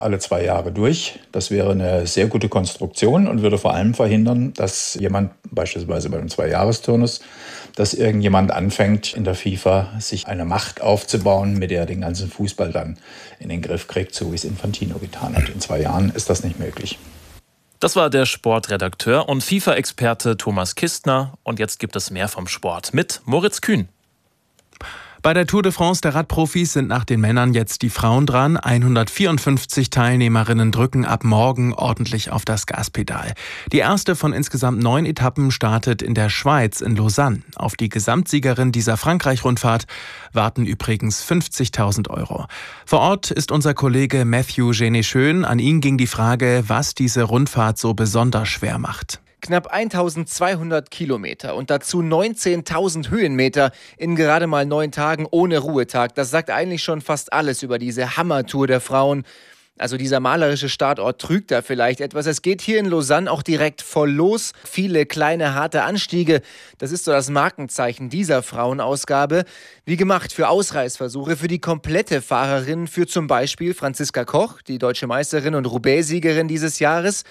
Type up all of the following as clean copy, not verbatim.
alle 2 Jahre durch. Das wäre eine sehr gute Konstruktion und würde vor allem verhindern, dass jemand, beispielsweise beim 2-Jahresturnus, dass irgendjemand anfängt, in der FIFA sich eine Macht aufzubauen, mit der er den ganzen Fußball dann in den Griff kriegt, so wie es Infantino getan hat. In 2 Jahren ist das nicht möglich. Das war der Sportredakteur und FIFA-Experte Thomas Kistner. Und jetzt gibt es mehr vom Sport mit Moritz Kühn. Bei der Tour de France der Radprofis sind nach den Männern jetzt die Frauen dran. 154 Teilnehmerinnen drücken ab morgen ordentlich auf das Gaspedal. Die erste von insgesamt 9 Etappen startet in der Schweiz in Lausanne. Auf die Gesamtsiegerin dieser Frankreich-Rundfahrt warten übrigens 50.000 €. Vor Ort ist unser Kollege Matthew Geneschön. An ihn ging die Frage, was diese Rundfahrt so besonders schwer macht. Knapp 1200 Kilometer und dazu 19.000 Höhenmeter in gerade mal 9 Tagen ohne Ruhetag. Das sagt eigentlich schon fast alles über diese Hammertour der Frauen. Also dieser malerische Startort trügt da vielleicht etwas. Es geht hier in Lausanne auch direkt voll los. Viele kleine, harte Anstiege. Das ist so das Markenzeichen dieser Frauenausgabe. Wie gemacht für Ausreißversuche, für die komplette Fahrerin, für zum Beispiel Franziska Koch, die deutsche Meisterin und Roubaix-Siegerin dieses Jahres.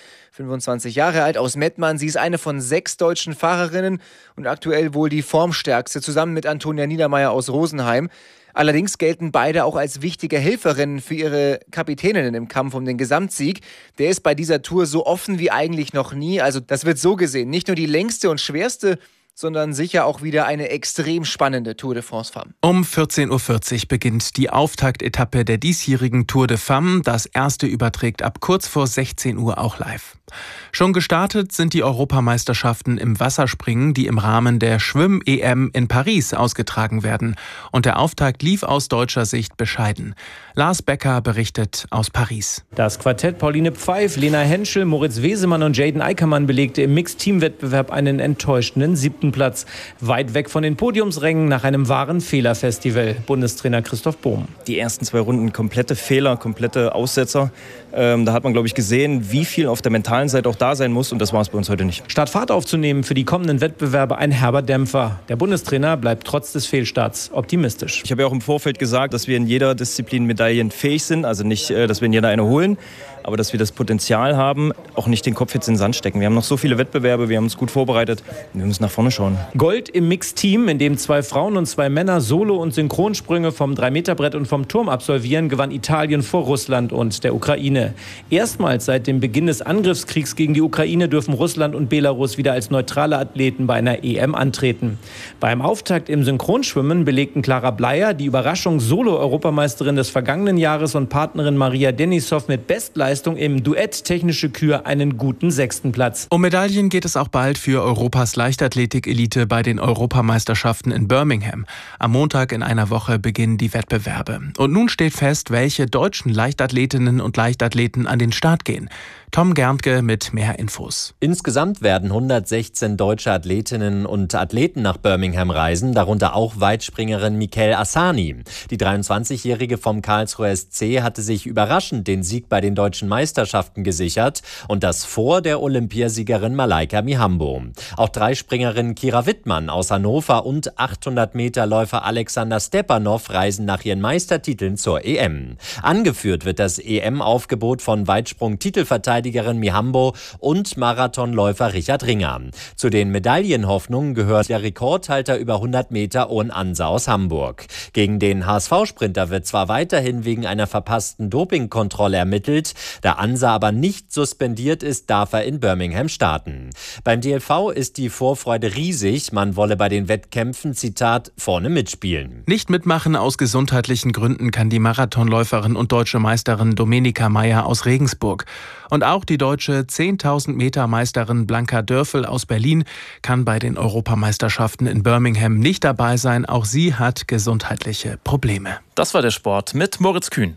25 Jahre alt, aus Mettmann. Sie ist eine von 6 deutschen Fahrerinnen und aktuell wohl die formstärkste, zusammen mit Antonia Niedermeyer aus Rosenheim. Allerdings gelten beide auch als wichtige Helferinnen für ihre Kapitäninnen im Kampf um den Gesamtsieg. Der ist bei dieser Tour so offen wie eigentlich noch nie. Also das wird so gesehen nicht nur die längste und schwerste, sondern sicher auch wieder eine extrem spannende Tour de France Femme. Um 14.40 Uhr beginnt die Auftaktetappe der diesjährigen Tour de Femme. Das erste überträgt ab kurz vor 16 Uhr auch live. Schon gestartet sind die Europameisterschaften im Wasserspringen, die im Rahmen der Schwimm-EM in Paris ausgetragen werden. Und der Auftakt lief aus deutscher Sicht bescheiden. Lars Becker berichtet aus Paris. Das Quartett Pauline Pfeif, Lena Henschel, Moritz Wesemann und Jaden Eickermann belegte im Mixed-Team-Wettbewerb einen enttäuschenden 7. Platz. Weit weg von den Podiumsrängen nach einem wahren Fehlerfestival. Bundestrainer Christoph Bohm. Die ersten 2 Runden komplette Fehler, komplette Aussetzer. Da hat man, glaube ich, gesehen, wie viel auf der mentalen Seite auch da sein muss. Und das war es bei uns heute nicht. Statt Fahrt aufzunehmen für die kommenden Wettbewerbe ein herber Dämpfer. Der Bundestrainer bleibt trotz des Fehlstarts optimistisch. Ich habe ja auch im Vorfeld gesagt, dass wir in jeder Disziplin medaillenfähig sind. Also nicht, dass wir in jeder eine holen, aber dass wir das Potenzial haben, auch nicht den Kopf jetzt in den Sand stecken. Wir haben noch so viele Wettbewerbe, wir haben uns gut vorbereitet. Wir müssen nach vorne schauen. Gold im Mixteam, in dem 2 Frauen und 2 Männer Solo- und Synchronsprünge vom 3-Meter-Brett und vom Turm absolvieren, gewann Italien vor Russland und der Ukraine. Erstmals seit dem Beginn des Angriffskriegs gegen die Ukraine dürfen Russland und Belarus wieder als neutrale Athleten bei einer EM antreten. Beim Auftakt im Synchronschwimmen belegten Clara Bleier, die Überraschung Solo-Europameisterin des vergangenen Jahres, und Partnerin Maria Denisov mit Bestleistung im Duett Technische Kür einen guten 6. Platz. Um Medaillen geht es auch bald für Europas Leichtathletik-Elite bei den Europameisterschaften in Birmingham. Am Montag in einer Woche beginnen die Wettbewerbe. Und nun steht fest, welche deutschen Leichtathletinnen und Leichtathleten an den Start gehen. Tom Gerntke mit mehr Infos. Insgesamt werden 116 deutsche Athletinnen und Athleten nach Birmingham reisen, darunter auch Weitspringerin Mikel Asani. Die 23-Jährige vom Karlsruher SC hatte sich überraschend den Sieg bei den deutschen Meisterschaften gesichert und das vor der Olympiasiegerin Malaika Mihambo. Auch Dreispringerin Kira Wittmann aus Hannover und 800-Meter-Läufer Alexander Stepanov reisen nach ihren Meistertiteln zur EM. Angeführt wird das EM-Aufgebot von Weitsprung-Titelverteidigerin Mihambo und Marathonläufer Richard Ringer. Zu den Medaillenhoffnungen gehört der Rekordhalter über 100 Meter Owen Ansa aus Hamburg. Gegen den HSV-Sprinter wird zwar weiterhin wegen einer verpassten Dopingkontrolle ermittelt, da Ansa aber nicht suspendiert ist, darf er in Birmingham starten. Beim DLV ist die Vorfreude riesig, man wolle bei den Wettkämpfen, Zitat, vorne mitspielen. Nicht mitmachen aus gesundheitlichen Gründen kann die Marathonläuferin und deutsche Meisterin Domenica Meyer aus Regensburg. Und auch die deutsche 10.000 Meter Meisterin Blanka Dörfel aus Berlin kann bei den Europameisterschaften in Birmingham nicht dabei sein. Auch sie hat gesundheitliche Probleme. Das war der Sport mit Moritz Kühn.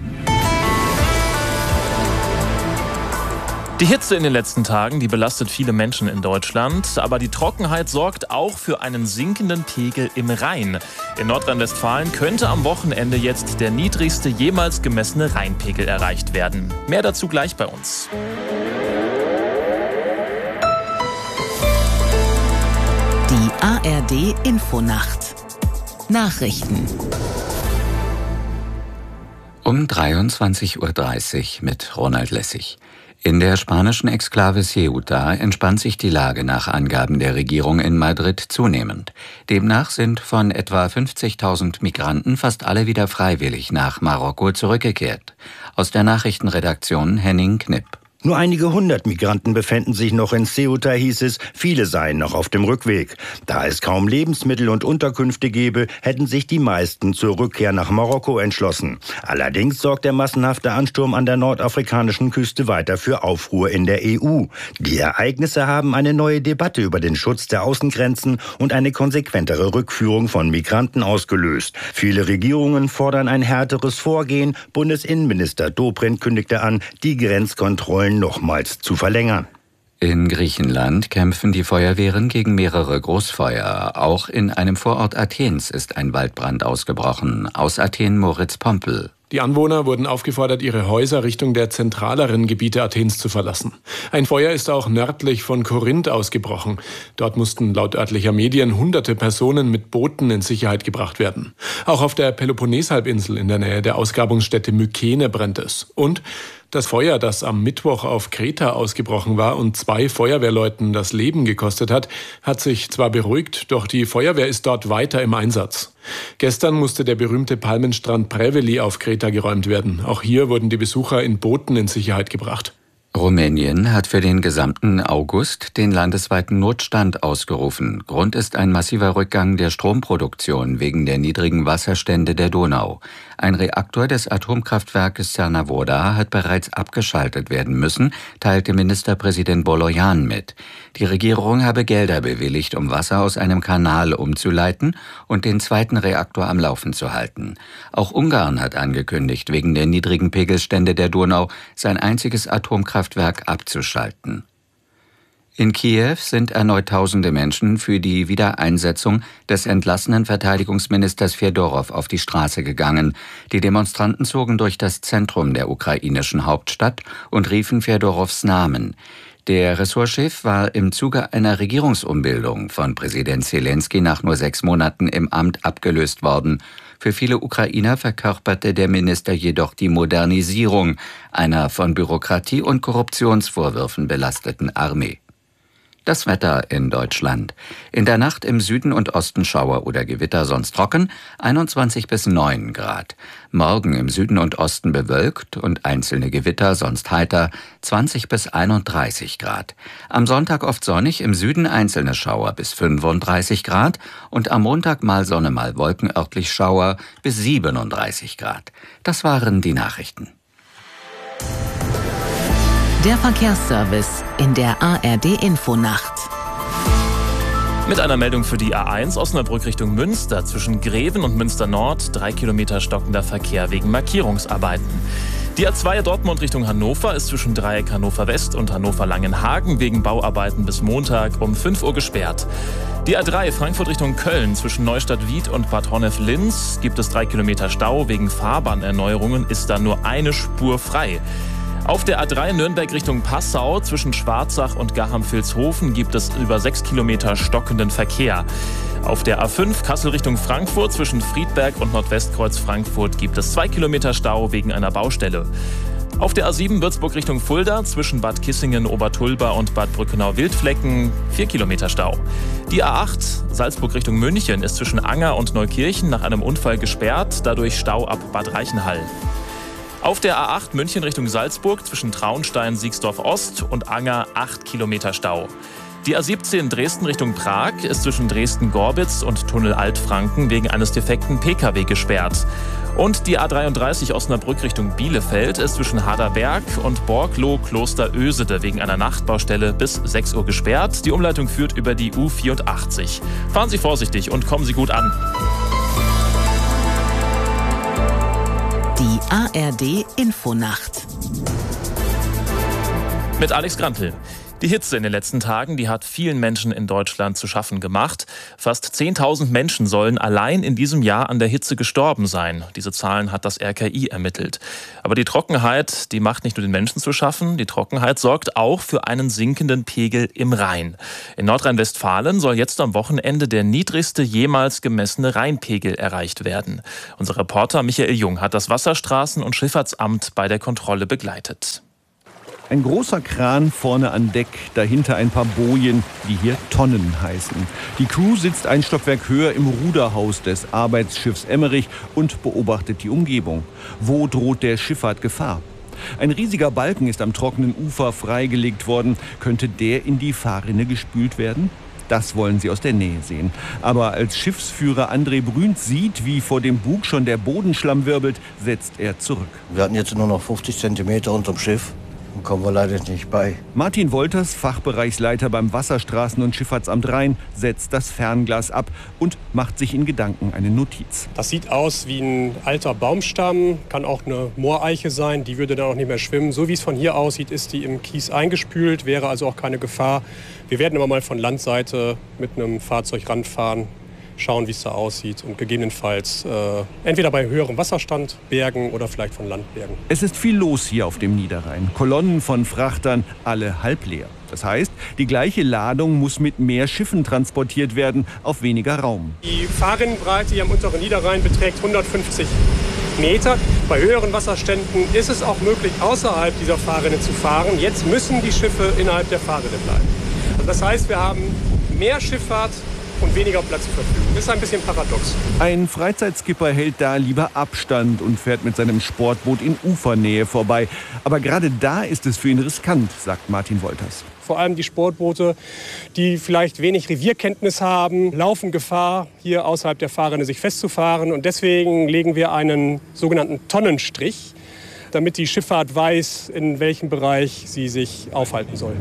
Die Hitze in den letzten Tagen, die belastet viele Menschen in Deutschland. Aber die Trockenheit sorgt auch für einen sinkenden Pegel im Rhein. In Nordrhein-Westfalen könnte am Wochenende jetzt der niedrigste jemals gemessene Rheinpegel erreicht werden. Mehr dazu gleich bei uns. Die ARD-Infonacht. Nachrichten. Um Um 23:30 Uhr mit Ronald Lessig. In der spanischen Exklave Ceuta entspannt sich die Lage nach Angaben der Regierung in Madrid zunehmend. Demnach sind von etwa 50.000 Migranten fast alle wieder freiwillig nach Marokko zurückgekehrt. Aus der Nachrichtenredaktion Henning Knipp. Nur einige 100 Migranten befänden sich noch in Ceuta, hieß es. Viele seien noch auf dem Rückweg. Da es kaum Lebensmittel und Unterkünfte gebe, hätten sich die meisten zur Rückkehr nach Marokko entschlossen. Allerdings sorgt der massenhafte Ansturm an der nordafrikanischen Küste weiter für Aufruhr in der EU. Die Ereignisse haben eine neue Debatte über den Schutz der Außengrenzen und eine konsequentere Rückführung von Migranten ausgelöst. Viele Regierungen fordern ein härteres Vorgehen. Bundesinnenminister Dobrindt kündigte an, die Grenzkontrollen nochmals zu verlängern. In Griechenland kämpfen die Feuerwehren gegen mehrere Großfeuer. Auch in einem Vorort Athens ist ein Waldbrand ausgebrochen. Aus Athen Moritz Pompel. Die Anwohner wurden aufgefordert, ihre Häuser Richtung der zentraleren Gebiete Athens zu verlassen. Ein Feuer ist auch nördlich von Korinth ausgebrochen. Dort mussten laut örtlicher Medien hunderte Personen mit Booten in Sicherheit gebracht werden. Auch auf der Peloponnes-Halbinsel in der Nähe der Ausgrabungsstätte Mykene brennt es. Und das Feuer, das am Mittwoch auf Kreta ausgebrochen war und 2 Feuerwehrleuten das Leben gekostet hat, hat sich zwar beruhigt, doch die Feuerwehr ist dort weiter im Einsatz. Gestern musste der berühmte Palmenstrand Preveli auf Kreta geräumt werden. Auch hier wurden die Besucher in Booten in Sicherheit gebracht. Rumänien hat für den gesamten August den landesweiten Notstand ausgerufen. Grund ist ein massiver Rückgang der Stromproduktion wegen der niedrigen Wasserstände der Donau. Ein Reaktor des Atomkraftwerkes Cernavoda hat bereits abgeschaltet werden müssen, teilte Ministerpräsident Bolojan mit. Die Regierung habe Gelder bewilligt, um Wasser aus einem Kanal umzuleiten und den zweiten Reaktor am Laufen zu halten. Auch Ungarn hat angekündigt, wegen der niedrigen Pegelstände der Donau sein einziges Atomkraftwerk abzuschalten. In Kiew sind erneut tausende Menschen für die Wiedereinsetzung des entlassenen Verteidigungsministers Fjodorow auf die Straße gegangen. Die Demonstranten zogen durch das Zentrum der ukrainischen Hauptstadt und riefen Fjodorows Namen. Der Ressortchef war im Zuge einer Regierungsumbildung von Präsident Zelensky nach nur 6 Monaten im Amt abgelöst worden. Für viele Ukrainer verkörperte der Minister jedoch die Modernisierung einer von Bürokratie und Korruptionsvorwürfen belasteten Armee. Das Wetter in Deutschland. In der Nacht im Süden und Osten Schauer oder Gewitter, sonst trocken, 21 bis 9 Grad. Morgen im Süden und Osten bewölkt und einzelne Gewitter, sonst heiter, 20 bis 31 Grad. Am Sonntag oft sonnig, im Süden einzelne Schauer bis 35 Grad und am Montag mal Sonne, mal Wolken, örtlich Schauer bis 37 Grad. Das waren die Nachrichten. Der Verkehrsservice in der ARD-Infonacht. Mit einer Meldung für die A1 Osnabrück Richtung Münster. Zwischen Greven und Münster Nord 3 Kilometer stockender Verkehr wegen Markierungsarbeiten. Die A2 Dortmund Richtung Hannover ist zwischen Dreieck Hannover West und Hannover Langenhagen wegen Bauarbeiten bis Montag um 5 Uhr gesperrt. Die A3 Frankfurt Richtung Köln zwischen Neustadt-Wied und Bad Honnef-Linz gibt es 3 Kilometer Stau. Wegen Fahrbahnerneuerungen ist da nur eine Spur frei. Auf der A3 Nürnberg Richtung Passau zwischen Schwarzach und Gaham-Vilshofen gibt es über 6 Kilometer stockenden Verkehr. Auf der A5 Kassel Richtung Frankfurt zwischen Friedberg und Nordwestkreuz Frankfurt gibt es 2 Kilometer Stau wegen einer Baustelle. Auf der A7 Würzburg Richtung Fulda zwischen Bad Kissingen, Obertulba und Bad Brückenau-Wildflecken 4 Kilometer Stau. Die A8 Salzburg Richtung München ist zwischen Anger und Neukirchen nach einem Unfall gesperrt, dadurch Stau ab Bad Reichenhall. Auf der A8 München Richtung Salzburg zwischen Traunstein, Siegsdorf Ost und Anger 8 Kilometer Stau. Die A17 Dresden Richtung Prag ist zwischen Dresden-Gorbitz und Tunnel Altfranken wegen eines defekten Pkw gesperrt. Und die A33 Osnabrück Richtung Bielefeld ist zwischen Harderberg und Borgloh-Kloster-Ösede wegen einer Nachtbaustelle bis 6 Uhr gesperrt. Die Umleitung führt über die U84. Fahren Sie vorsichtig und kommen Sie gut an. Die ARD-Infonacht. Mit Alex Grantl. Die Hitze in den letzten Tagen, die hat vielen Menschen in Deutschland zu schaffen gemacht. Fast 10.000 Menschen sollen allein in diesem Jahr an der Hitze gestorben sein. Diese Zahlen hat das RKI ermittelt. Aber die Trockenheit, die macht nicht nur den Menschen zu schaffen, die Trockenheit sorgt auch für einen sinkenden Pegel im Rhein. In Nordrhein-Westfalen soll jetzt am Wochenende der niedrigste jemals gemessene Rheinpegel erreicht werden. Unser Reporter Michael Jung hat das Wasserstraßen- und Schifffahrtsamt bei der Kontrolle begleitet. Ein großer Kran vorne an Deck, dahinter ein paar Bojen, die hier Tonnen heißen. Die Crew sitzt ein Stockwerk höher im Ruderhaus des Arbeitsschiffs Emmerich und beobachtet die Umgebung. Wo droht der Schifffahrt Gefahr? Ein riesiger Balken ist am trockenen Ufer freigelegt worden. Könnte der in die Fahrrinne gespült werden? Das wollen sie aus der Nähe sehen. Aber als Schiffsführer André Brüns sieht, wie vor dem Bug schon der Bodenschlamm wirbelt, setzt er zurück. Wir hatten jetzt nur noch 50 Zentimeter unterm Schiff. Da kommen wir leider nicht bei. Martin Wolters, Fachbereichsleiter beim Wasserstraßen- und Schifffahrtsamt Rhein, setzt das Fernglas ab und macht sich in Gedanken eine Notiz. Das sieht aus wie ein alter Baumstamm, kann auch eine Mooreiche sein, die würde dann auch nicht mehr schwimmen. So wie es von hier aussieht, ist die im Kies eingespült, wäre also auch keine Gefahr. Wir werden aber mal von Landseite mit einem Fahrzeug ranfahren, schauen, wie es da aussieht und gegebenenfalls entweder bei höherem Wasserstand bergen oder vielleicht von Land bergen. Es ist viel los hier auf dem Niederrhein. Kolonnen von Frachtern, alle halb leer. Das heißt, die gleiche Ladung muss mit mehr Schiffen transportiert werden, auf weniger Raum. Die Fahrrinnenbreite hier am unteren Niederrhein beträgt 150 Meter. Bei höheren Wasserständen ist es auch möglich, außerhalb dieser Fahrrinne zu fahren. Jetzt müssen die Schiffe innerhalb der Fahrrinne bleiben. Also das heißt, wir haben mehr Schifffahrt und weniger Platz zur Verfügung. Das ist ein bisschen paradox. Ein Freizeitskipper hält da lieber Abstand und fährt mit seinem Sportboot in Ufernähe vorbei. Aber gerade da ist es für ihn riskant, sagt Martin Wolters. Vor allem die Sportboote, die vielleicht wenig Revierkenntnis haben, laufen Gefahr, hier außerhalb der Fahrrinne sich festzufahren. Und deswegen legen wir einen sogenannten Tonnenstrich, damit die Schifffahrt weiß, in welchem Bereich sie sich aufhalten soll.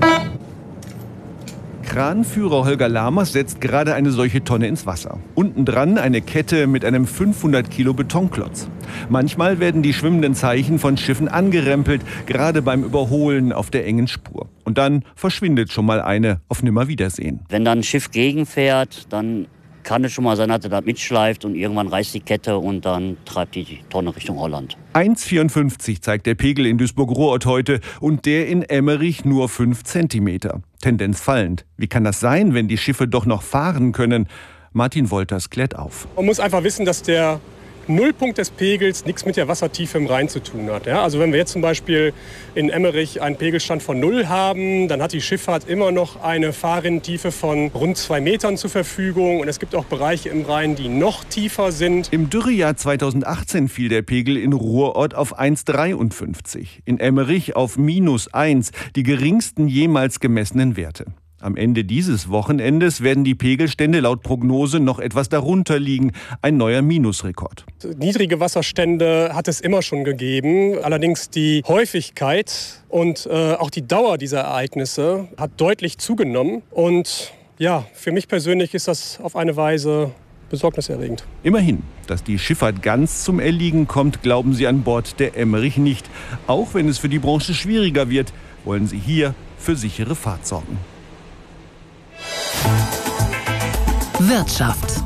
Kranführer Holger Lamers setzt gerade eine solche Tonne ins Wasser. Unten dran eine Kette mit einem 500 Kilo Betonklotz. Manchmal werden die schwimmenden Zeichen von Schiffen angerempelt, gerade beim Überholen auf der engen Spur. Und dann verschwindet schon mal eine auf Nimmerwiedersehen. Wenn dann ein Schiff gegenfährt, dann kann es schon mal sein, dass er da mitschleift und irgendwann reißt die Kette und dann treibt die Tonne Richtung Holland. 1,54 zeigt der Pegel in Duisburg-Ruhrort heute und der in Emmerich nur 5 Zentimeter. Tendenz fallend. Wie kann das sein, wenn die Schiffe doch noch fahren können? Martin Wolters klärt auf. Man muss einfach wissen, dass der Nullpunkt des Pegels nichts mit der Wassertiefe im Rhein zu tun hat. Ja, also wenn wir jetzt zum Beispiel in Emmerich einen Pegelstand von 0 haben, dann hat die Schifffahrt immer noch eine Fahrrinnentiefe von rund 2 Metern zur Verfügung. Und es gibt auch Bereiche im Rhein, die noch tiefer sind. Im Dürrejahr 2018 fiel der Pegel in Ruhrort auf 1,53. In Emmerich auf -1, die geringsten jemals gemessenen Werte. Am Ende dieses Wochenendes werden die Pegelstände laut Prognose noch etwas darunter liegen. Ein neuer Minusrekord. Niedrige Wasserstände hat es immer schon gegeben. Allerdings die Häufigkeit und auch die Dauer dieser Ereignisse hat deutlich zugenommen. Und ja, für mich persönlich ist das auf eine Weise besorgniserregend. Immerhin, dass die Schifffahrt ganz zum Erliegen kommt, glauben sie an Bord der Emmerich nicht. Auch wenn es für die Branche schwieriger wird, wollen sie hier für sichere Fahrt sorgen. Wirtschaft.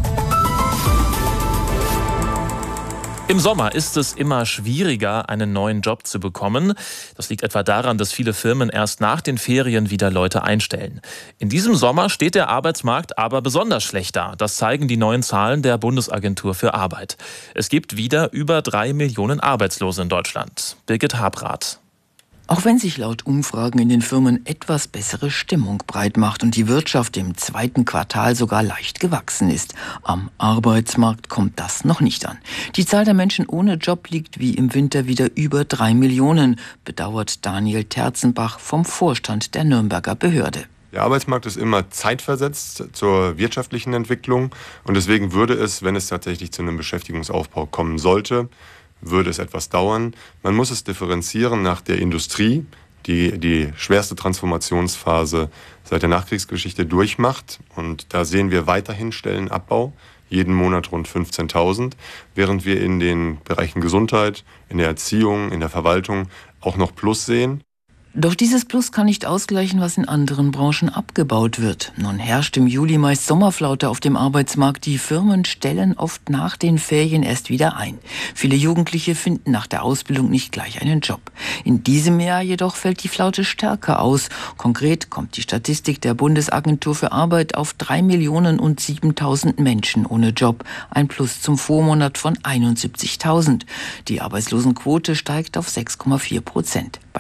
Im Sommer ist es immer schwieriger, einen neuen Job zu bekommen. Das liegt etwa daran, dass viele Firmen erst nach den Ferien wieder Leute einstellen. In diesem Sommer steht der Arbeitsmarkt aber besonders schlecht da. Das zeigen die neuen Zahlen der Bundesagentur für Arbeit. Es gibt wieder über 3 Millionen Arbeitslose in Deutschland. Birgit Habrath. Auch wenn sich laut Umfragen in den Firmen etwas bessere Stimmung breit macht und die Wirtschaft im 2. Quartal sogar leicht gewachsen ist, am Arbeitsmarkt kommt das noch nicht an. Die Zahl der Menschen ohne Job liegt wie im Winter wieder über 3 Millionen, bedauert Daniel Terzenbach vom Vorstand der Nürnberger Behörde. Der Arbeitsmarkt ist immer zeitversetzt zur wirtschaftlichen Entwicklung und deswegen würde es, wenn es tatsächlich zu einem Beschäftigungsaufbau kommen sollte, würde es etwas dauern. Man muss es differenzieren nach der Industrie, die die schwerste Transformationsphase seit der Nachkriegsgeschichte durchmacht. Und da sehen wir weiterhin Stellenabbau, jeden Monat rund 15.000, während wir in den Bereichen Gesundheit, in der Erziehung, in der Verwaltung auch noch Plus sehen. Doch dieses Plus kann nicht ausgleichen, was in anderen Branchen abgebaut wird. Nun herrscht im Juli meist Sommerflaute auf dem Arbeitsmarkt. Die Firmen stellen oft nach den Ferien erst wieder ein. Viele Jugendliche finden nach der Ausbildung nicht gleich einen Job. In diesem Jahr jedoch fällt die Flaute stärker aus. Konkret kommt die Statistik der Bundesagentur für Arbeit auf 3.007.000 Menschen ohne Job. Ein Plus zum Vormonat von 71.000. Die Arbeitslosenquote steigt auf 6,4%.